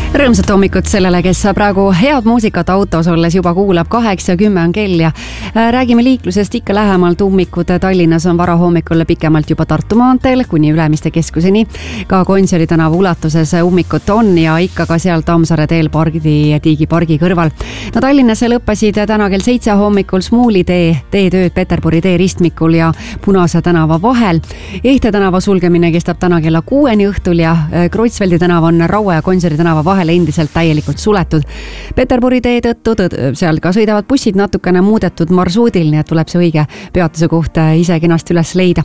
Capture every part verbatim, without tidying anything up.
Rõõmsat hommikut sellele, kes praegu head muusikat autos olles juba kuulab. kaheksa kümme on kell ja räägime liiklusest ikka lähemalt. Ummikud Tallinnas on varahommikul pikemalt juba Tartu maanteel kuni Ülemiste keskuseni. Ka Gonsiori tänava ulatuses ummikut on ja ikka ka seal Tammsaare teel pargi, Tiigi pargi kõrval. No Tallinnas lõppesid täna kell seitse hommikul Smuuli tee, teetööd Peterburi tee ristmikul ja Punase tänava vahel. Ehte tänava sulgemine kestab täna kella kuueni õhtul ja Kreutzwaldi tänav on Raue ja Gonsiori tänava vahel endiselt täielikult suletud. Peterburi tee tõttu seal ka sõidavad bussid natukene muudetud marsruudil, nii et tuleb see õige peatuse koht ise kenasti üles leida.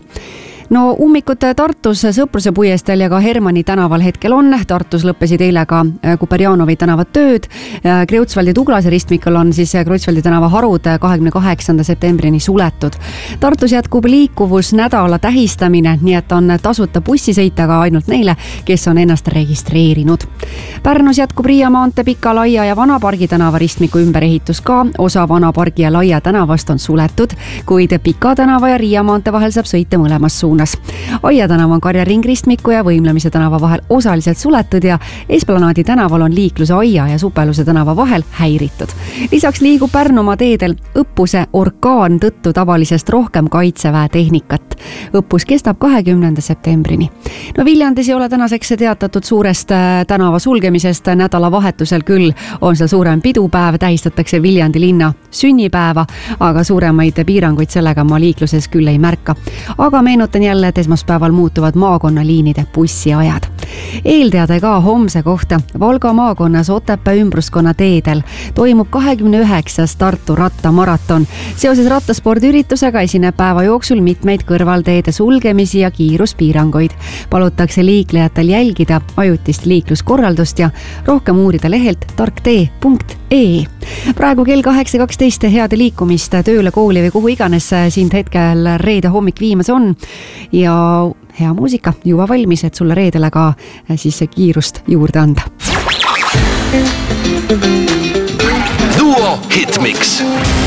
No ummikud Tartus Sõpruse puiesteel ja ka Hermanni tänaval hetkel on. Tartus lõppesid eile ka Kuperjanovi tänavad tööd. Kreutzwaldi Tuglase ristmikul on siis Kreutzwaldi tänava harud kahekümne kaheksanda septembrini suletud. Tartus jätkub liikuvus nädala tähistamine, nii et on tasuta bussisõita ka ainult neile, kes on ennast registreerinud. Pärnus jätkub Riia maantee Pika, Laia ja Vanapargi tänava ristmiku ümberehitus ka. Osa Vanapargi ja Laia tänavast on suletud, kuid Pika tänava ja Riia maantee vahel saab sõita mõlemas suunas. Aia tänav on Karja ringristmiku ja Võimlemise tänava vahel osaliselt suletud ja Esplanaadi tänaval on liikluse Aia ja Supeluse tänava vahel häiritud. Lisaks liigub Pärnumaa teedel õppuse Orkaan tõttu tavalisest rohkem kaitseväe tehnikat. Õppus kestab kahekümnenda septembrini. No Viljandis ei ole tänaseks teatatud suurest tänava sulgemisest. Nädala vahetusel küll on seal suurem pidupäev, tähistatakse Viljandi linna sünnipäeva, aga suuremaid piiranguid sellega ma liikluses küll ei märka. Aga meenutan jälle, et esmaspäeval muutuvad maakonnaliinide bussiajad. Eelteade ka homse kohta. Valga maakonnas Otepää ümbruskonna teedel toimub kahekümne üheksas Tartu rattamaraton. Seoses rattaspordiüritusega esineb päeva jooksul mitmeid kõrvalteede sulgemisi ja kiiruspiiranguid. Palutakse liiklejatel jälgida ajutist liikluskorraldust ja rohkem uurida lehelt tarktee punkt ee. Praegu kell kaheksa kaksteist heade liikumist tööle, kooli või kuhu iganes sind hetkel reede hommik viimas on ja hea muusika juba valmis, et sulle reedele ka siis kiirust juurde anda. Duo Hitmix.